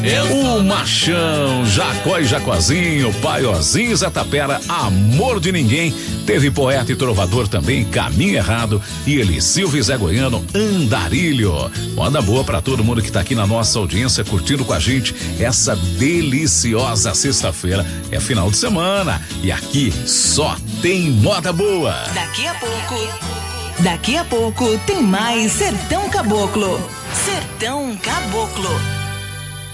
O Machão, Jacó e Jacozinho, Paiozinho, Zé Tapera, Amor de Ninguém. Teve poeta e trovador também, Caminho Errado. E ele, Silvio e Zé Goiano, Andarilho. Manda boa pra todo mundo que tá aqui na nossa audiência, curtindo com a gente essa deliciosa sexta-feira. É final de semana e aqui só tem moda boa. Daqui a pouco tem mais Sertão Caboclo. Sertão Caboclo.